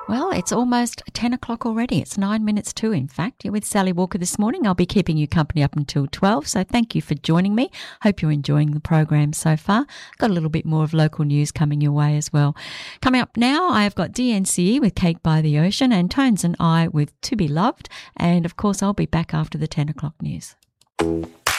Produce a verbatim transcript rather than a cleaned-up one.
Well, it's almost ten o'clock already. It's nine minutes to, in fact. You're with Sally Walker this morning. I'll be keeping you company up until twelve, so thank you for joining me. Hope you're enjoying the program so far. Got a little bit more of local news coming your way as well. Coming up now, I have got D N C E with Cake by the Ocean and Tones and I with To Be Loved. And, of course, I'll be back after the ten o'clock news.